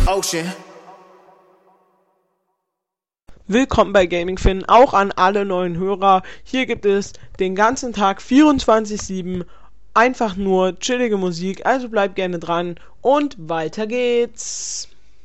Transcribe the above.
Ocean. Willkommen bei GamingFin, auch an alle neuen Hörer. Hier gibt es den ganzen Tag 24/7 einfach nur chillige Musik, also bleibt gerne dran und weiter geht's.